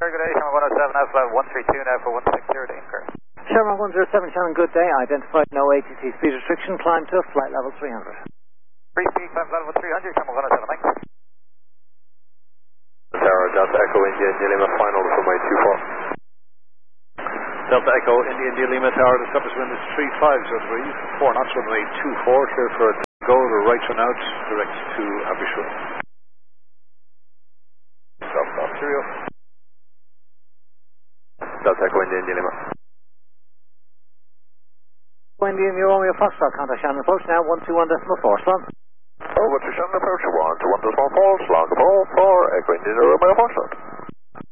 Very good day, Sherman 107 Alpha 132 now for 160 to incur. Sherman 107, Sherman, good day. Identified no ATC speed restriction. Climb to flight level 300. Free speed, climb level 300, Sherman 107, thanks. Tower, Delta Echo India India Lima final for my 24. Delta Echo India India Lima Tower, the surface wind is 3503, 4 knots, runway 24, clear for go to right turn out, direct to Abbeyshore. Stop, Cheerio. Delta Echo India India Lima. India India Romeo Foxtrot, contact Shannon approach now, 121.4, son. Over to Shannon approach 121.4, Slough for Echo India Romeo Foxtrot.